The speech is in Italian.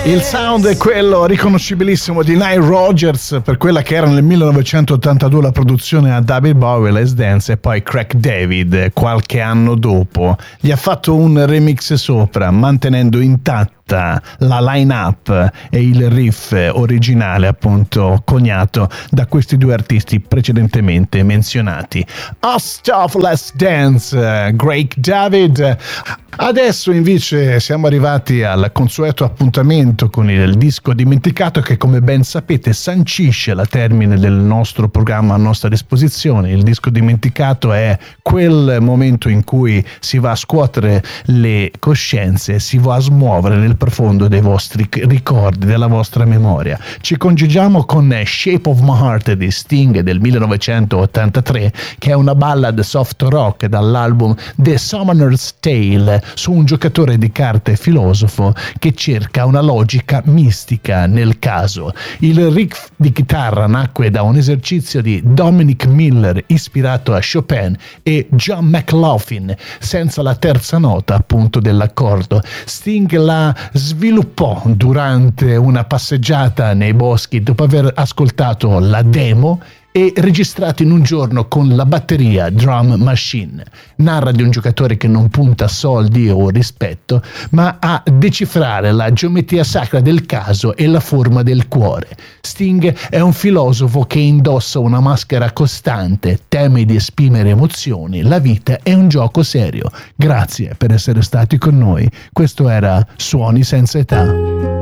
Il sound è quello riconoscibilissimo di Nile Rodgers per quella che era nel 1982 la produzione a David Bowie, Let's Dance, e poi Craig David qualche anno dopo gli ha fatto un remix sopra, mantenendo intatta la line-up e il riff originale, appunto coniato da questi due artisti precedentemente menzionati. Stuff Let's Dance, Craig David. Adesso invece siamo arrivati al consueto appuntamento con il disco dimenticato, che come ben sapete sancisce la termine del nostro programma a nostra disposizione. Il disco dimenticato è quel momento in cui si va a scuotere le coscienze, si va a smuovere nel profondo dei vostri ricordi, della vostra memoria. Ci congiungiamo con Shape of My Heart di Sting del 1983, che è una ballad soft rock dall'album The Summoner's Tale, su un giocatore di carte filosofo che cerca una logica mistica nel caso. Il riff di chitarra nacque da un esercizio di Dominic Miller ispirato a Chopin e John McLaughlin, senza la terza nota appunto dell'accordo. Sting la sviluppò durante una passeggiata nei boschi dopo aver ascoltato la demo e registrato in un giorno con la batteria Drum Machine. Narra di un giocatore che non punta a soldi o rispetto, ma a decifrare la geometria sacra del caso e la forma del cuore. Sting è un filosofo che indossa una maschera costante, teme di esprimere emozioni, la vita è un gioco serio. Grazie per essere stati con noi. Questo era Suoni senza età.